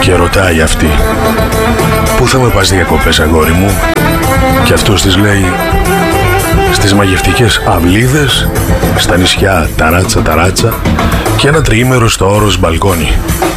Και ρωτάει αυτή, πού θα με πας διακοπές αγόρι μου? Και αυτός της λέει, στις μαγευτικές αυλίδες, στα νησιά ταράτσα ταράτσα και ένα τριήμερο στο όρος μπαλκόνι.